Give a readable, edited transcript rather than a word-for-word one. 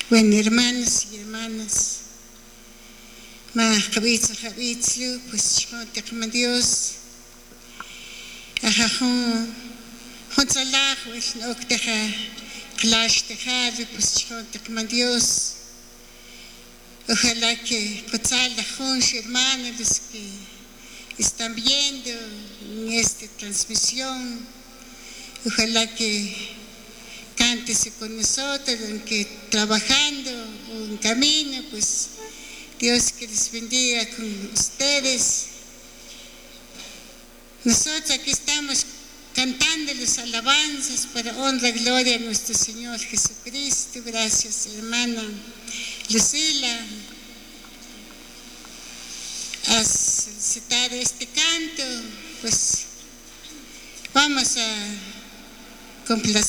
Bueno, hermanos y hermanas, Javitzlu, pues con Dios, Honzalaj, no deja clash de pues con Dios. Ojalá que los hermanos los que están viendo en esta transmisión, ojalá que cántese con nosotros, aunque trabajando o en camino, pues Dios que les bendiga con ustedes. Nosotros aquí estamos cantando las alabanzas para honra y gloria a nuestro Señor Jesucristo. Gracias, hermana Lucila, a solicitar este canto, pues vamos a complacer.